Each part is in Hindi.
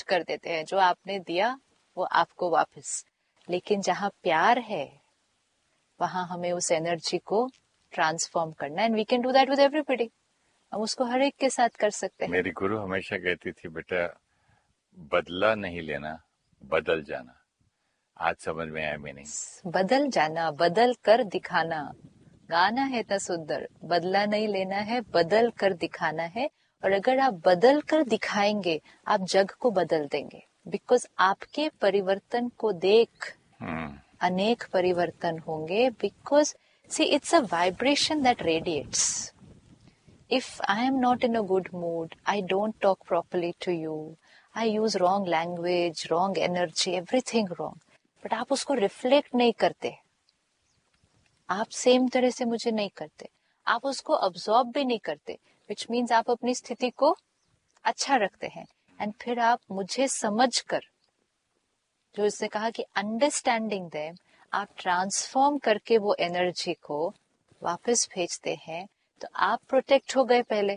कर देते हैं, जो आपने दिया वो आपको वापस। लेकिन जहाँ प्यार है वहां हमें उस एनर्जी को ट्रांसफॉर्म करना, and we can do that with everybody. हम उसको हर एक के साथ कर सकते हैं। मेरी गुरु हमेशा कहती थी, बेटा बदला नहीं लेना, बदल जाना। आज समझ में आया मीनिंग। बदल जाना, बदल कर दिखाना। गाना है इतना सुंदर, बदला नहीं लेना है, बदल कर दिखाना है। और अगर आप बदल कर दिखाएंगे, आप जग को बदल देंगे। बिकॉज आपके परिवर्तन को देख अनेक परिवर्तन होंगे। Because see it's a vibration that radiates. If I am not in a good mood, I don't talk properly to you, I use wrong language, wrong energy, everything wrong. But आप उसको रिफ्लेक्ट नहीं करते, आप सेम तरह से मुझे नहीं करते, आप उसको अब्सॉर्ब भी नहीं करते, विच मीन्स आप अपनी स्थिति को अच्छा रखते हैं। एंड फिर आप मुझे समझकर, जो इसने कहा कि अंडरस्टैंडिंग देम, आप ट्रांसफॉर्म करके वो एनर्जी को वापस भेजते हैं। तो आप प्रोटेक्ट हो गए पहले,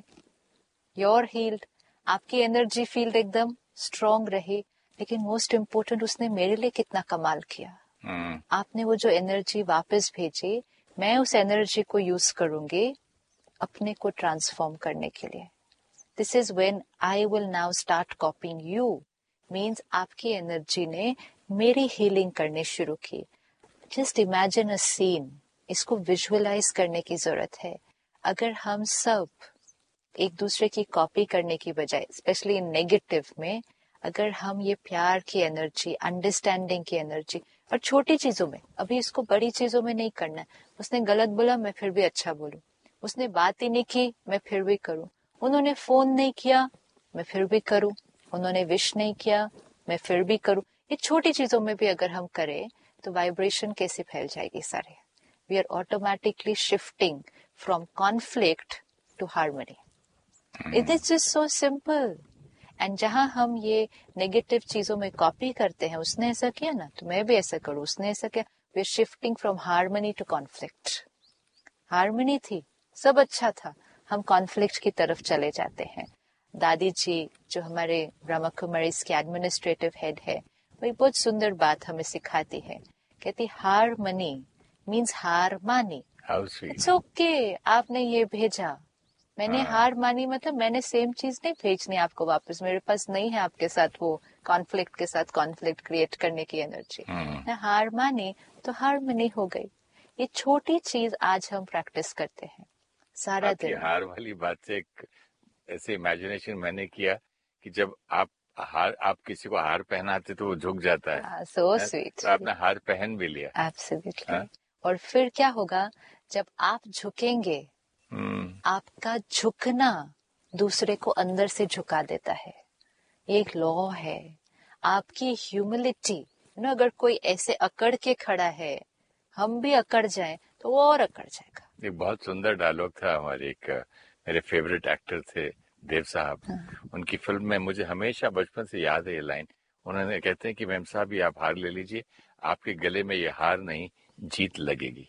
योर हील्ड, आपकी एनर्जी फील्ड एकदम स्ट्रॉन्ग रही। लेकिन मोस्ट इम्पोर्टेंट, उसने मेरे लिए कितना कमाल किया। आपने वो जो एनर्जी वापस भेजी, मैं उस एनर्जी को यूज करूंगी अपने को ट्रांसफॉर्म करने के लिए। This is when I will now start कॉपिंग you. Means आपकी एनर्जी ने मेरी हीलिंग करनी शुरू की। जस्ट इमेजिन अ सीन, इसको विजुअलाइज करने की जरूरत है। अगर हम सब एक दूसरे की कॉपी करने की बजाय, स्पेशली इन नेगेटिव में, अगर हम ये प्यार की एनर्जी, अंडरस्टैंडिंग की एनर्जी, और छोटी चीजों में, अभी इसको बड़ी चीजों में नहीं करना है। उसने गलत बोला, मैं फिर भी अच्छा बोलूं। उसने बात ही नहीं की, मैं फिर भी करूं। उन्होंने फोन नहीं किया, मैं फिर भी करूं। उन्होंने विश नहीं किया, मैं फिर भी करूं। ये छोटी चीजों में भी अगर हम करें तो वाइब्रेशन कैसे फैल जाएगी सारे। We are automatically shifting from conflict to harmony. It is just so simple. And जहां हम ये नेगेटिव चीजों में कॉपी करते हैं, उसने ऐसा किया ना तो मैं भी ऐसा करूं, उसने ऐसा किया, we are shifting from harmony to conflict. Harmony थी, सब अच्छा था, हम कॉन्फ्लिक्ट की तरफ चले जाते हैं। दादी जी, जो हमारे ब्रह्मा कुमारीज के एडमिनिस्ट्रेटिव हेड है, वही बहुत सुंदर बात हमें सिखाती है। कहती हार्मनी मीन्स हार मानी। इट्स ओके, आपने ये भेजा, मैंने हार मानी, मतलब मैंने सेम चीज नहीं भेजनी आपको वापस। मेरे पास नहीं है आपके साथ वो कॉन्फ्लिक्ट के साथ कॉन्फ्लिक्ट क्रिएट करने की एनर्जी। मैं हार मानी तो हार्मनी हो गई। ये छोटी चीज आज हम प्रैक्टिस करते हैं सारा दिन। हार वाली बात से एक ऐसे इमेजिनेशन मैंने किया कि जब आप किसी को हार पहनाते तो वो झुक जाता है। So sweet. तो आपने हार पहन भी लिया। एब्सोल्युटली। और फिर क्या होगा, जब आप झुकेंगे, आपका झुकना दूसरे को अंदर से झुका देता है। ये एक लॉ है। आपकी ह्यूमिलिटी, अगर कोई ऐसे अकड़ के खड़ा है, हम भी अकड़ जाएं तो वो और अकड़ जाएगा। एक बहुत सुंदर डायलॉग था हमारे एक मेरे फेवरेट एक्टर थे देव साहब। उनकी फिल्म में मुझे हमेशा बचपन से याद है ये लाइन। उन्होंने कहते हैं कि मैम साहब, ये आप हार ले लीजिए, आपके गले में ये हार नहीं, जीत लगेगी।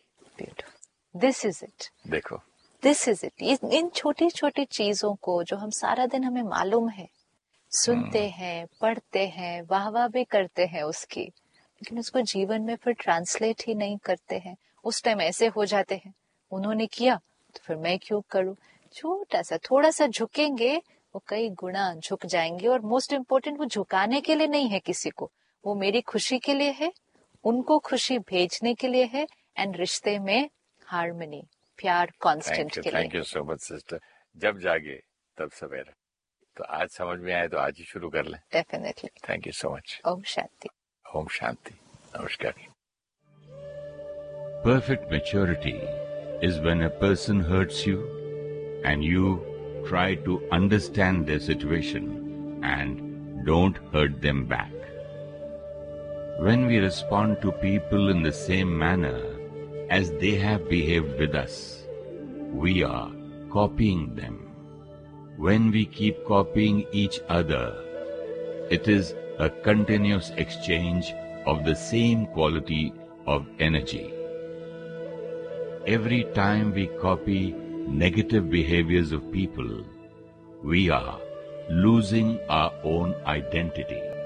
This is it. देखो, दिस इज इट। इन छोटी छोटी चीजों को जो हम सारा दिन, हमें मालूम है, सुनते हैं, पढ़ते हैं, वाह वाह भी करते हैं उसकी, लेकिन उसको जीवन में फिर ट्रांसलेट ही नहीं करते हैं। उस टाइम ऐसे हो जाते हैं, उन्होंने किया तो फिर मैं क्यों करूं। छोटा सा, थोड़ा सा झुकेंगे, वो कई गुना झुक जाएंगे। और मोस्ट इम्पोर्टेंट, वो झुकाने के लिए नहीं है किसी को, वो मेरी खुशी के लिए है, उनको खुशी भेजने के लिए है। एंड रिश्ते में हार्मनी, प्यार कांस्टेंट के लिए। Thank you so much sister. जब जागे तब सवेरा। तो आज समझ में आए तो आज ही शुरू कर लें। Definitely. Thank you so much. Om Shanti. Om Shanti. नमस्कार। Perfect maturity is when a person hurts you and you try to understand their situation and don't hurt them back. When we respond to people in the same manner as they have behaved with us, we are copying them. When we keep copying each other, it is a continuous exchange of the same quality of energy. Every time we copy negative behaviors of people, we are losing our own identity.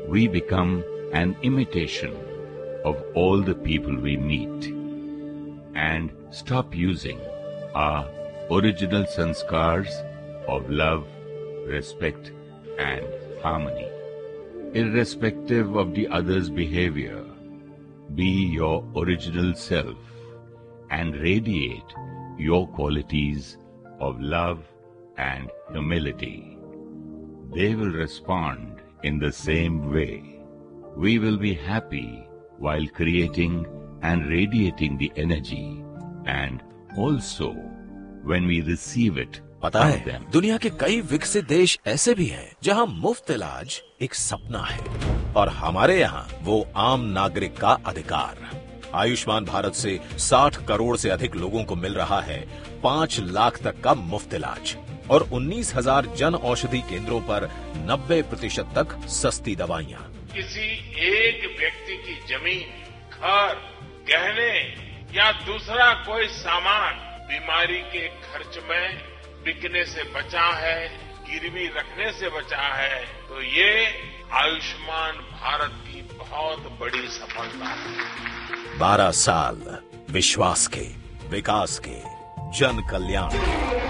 we become an imitation of all the people we meet and stop using our original sanskars of love, respect and harmony. Irrespective of the other's behavior, be your original self and radiate your qualities of love and humility. They will respond in the same way. We will be happy while creating and radiating the energy, and also when we receive it पता from है, them. दुनिया के कई विकसित देश ऐसे भी हैं जहां मुफ्त इलाज एक सपना है, और हमारे यहाँ वो आम नागरिक का अधिकार। आयुष्मान भारत से 60 करोड़ से अधिक लोगों को मिल रहा है 5 लाख तक का मुफ्त इलाज, और 19,000 जन औषधि केंद्रों पर 90% तक सस्ती दवाइयाँ। किसी एक व्यक्ति की जमीन, घर, गहने या दूसरा कोई सामान बीमारी के खर्च में बिकने से बचा है, गिरवी रखने से बचा है, तो ये आयुष्मान भारत की बहुत बड़ी सफलता है। 12 साल विश्वास के, विकास के, जन कल्याण के।